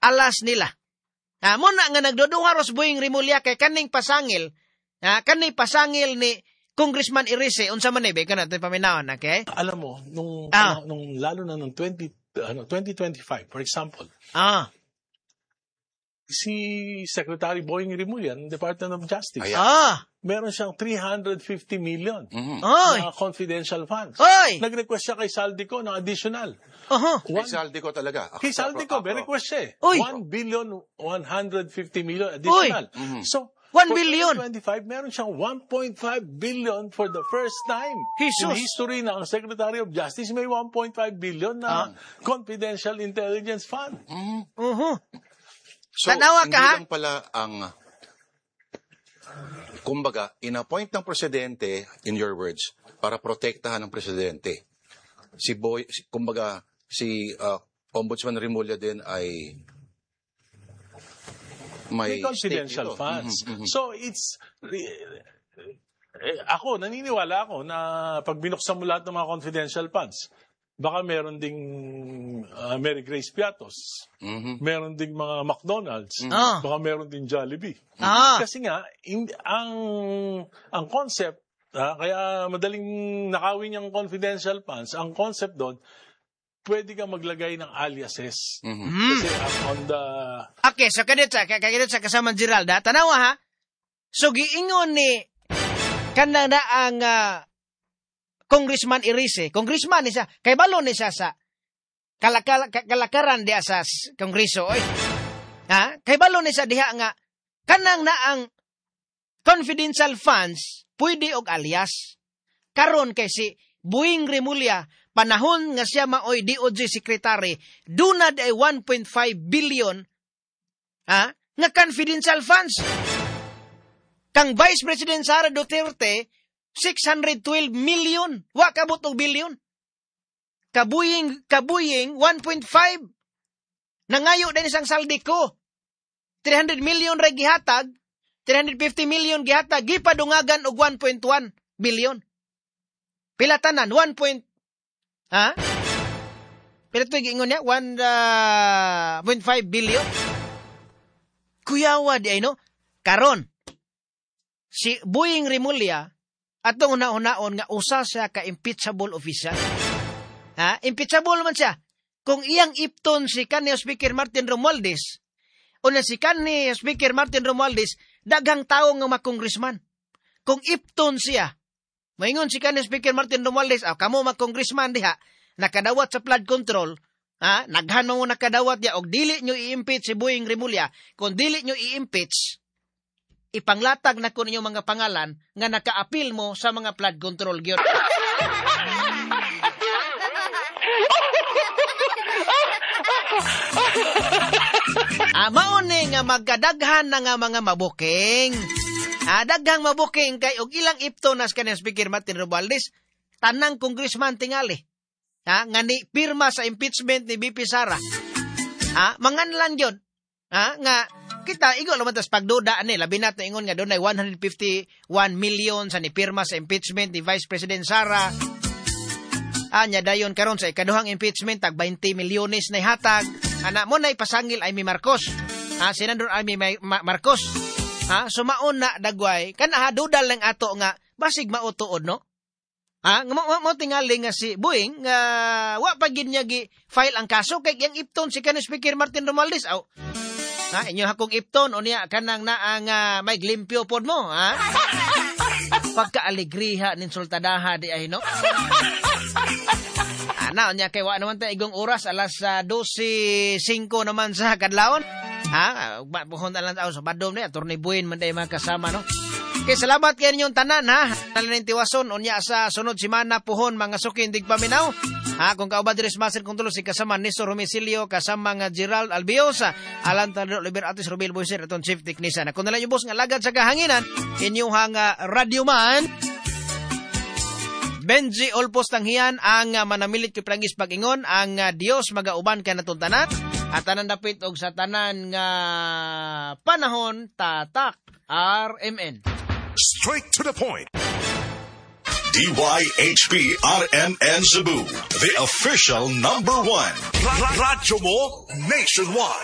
alas nila. Muna nga nagduduharos Boying Rimulya kay kaning pasangil, kanay pasangil ni Congressman Irise, unsa man ba kana tay paminawan, okay? Alam mo, nung lalo na nung 2025, for example. Si Secretary Boying Rimulya ng Department of Justice. Meron siyang 350 million na confidential funds. Nag-request siya kay Saldico ng additional. Kay Saldico talaga. Kay Saldico, may request siya 1 billion 150 million additional. So, 1 billion. 2025, meron siyang 1.5 billion for the first time in history na ang Secretary of Justice may 1.5 billion na confidential intelligence fund. So, hindi lang pala ang, kumbaga, in-appoint ng presidente, in your words, para protektahan ng presidente. Si Ombudsman Rimulya din ay may confidential funds. So, it's... naniniwala ako na pag binuksan mo lahat ng mga confidential funds, baka meron ding Mary Grace Piatos, meron ding mga McDonald's, baka meron ding Jollibee. Kasi nga, ang concept, kaya madaling nakawin yung confidential funds, ang concept doon, pwede kang maglagay ng aliases. Kasi on the... Okay, so kadito sa kasama Gerald, tanawa ha? So, giingon ni kanana ang Congressman Irise, congressman ni siya, kay balo ni siya sa kalakaran diya sa Kongreso. Kay balo ni siya diha nga, kanang na ang confidential funds, pwede og alias. Karon kay si Boying Rimulya, panahon nga siya maoy DOJ Secretary, dunad ay 1.5 billion nga confidential funds. Kang Vice President Sara Duterte, 612 million. Wa kabot og billion. Kabuying 1.5. Nangayo din isang Saldico. 300 million ra gihatag, 350 million gihatag, gipadungagan og 1.1 billion. Pila tanan 1. Pila to giingon niya 1.5 billion. Kuyawa di ay no. Karon si Boying Rimulya atong una-unaon nga usa siya ka impeachable official. Impeachable man siya. Kung iyang ipton si kanhi Speaker Martin Romualdez, o na si kanhi Speaker Martin Romualdez, daghang tawo nga mag-congressman. Kung ipton siya, maingon si kanhi Speaker Martin Romualdez, kamo mag-congressman diha, nakadawat sa flood control, naghanong nakadawat diya, og dili nyo i-impeach si Boying Rimulya, kung dili nyo i-impeach, ipanglatag na ko ninyo mga pangalan nga naka-appeal mo sa mga flood control gyud. Mauni nga magkadaghan na nga mga mabuking. Daghang mabuking kay og ilang iptonas kanang Speaker Martin Romualdez, tanang congressman tingali. Nga ni pirma sa impeachment ni BP Sara. Manganlan yun. Nga kita igo naman tas pagduda ani labi na ingon nga dunay 151 million sa nipirma sa impeachment ni Vice President Sara. Anya dayon karon sa ikaduhang impeachment tag 20 milyones na hatag. Ana mo nay pasangil ay mi Marcos. Senador ay mi Marcos. Sumaon na dagway kana dudal lang ato nga basig mautuod no. Mo tingali nga si Boying nga wa pa gid niya gi file ang kaso kay yang ipton si kanhi Speaker Martin Romualdez. Inyo hakong ipton o niya kanang naang may glimpyo pod mo, pagka-alegriha nin sultadaha di ay no. Niya kay wa naman ta igong oras alas 12:05 naman sa kadlawon. Buhon na lang sa badom ni Attorney Buin man day kasama no. Okay, salamat kayo ninyong tanan Nalaning tiwason unya sa sunod simana puhon mga sukin dig paminaw. Kung kaubad res master kung tulo si kasama Nestor Homicilio, kasama nga Gerald Albiosa, Alan Tadro Liber Atis Rubil Boyser aton chief technician. Kung nala nyo boss nga lagad sa kahanginan, inyong radio man Benji Olpos Tanghian ang manamilit kay Prangis Pag-ingon ang Dios magauban ka natong tanan at tanan dapit og sa tanan nga panahon tatak RMN. Straight to the point. DYHP RMN Cebu, the official #1. Radyo mo nationwide.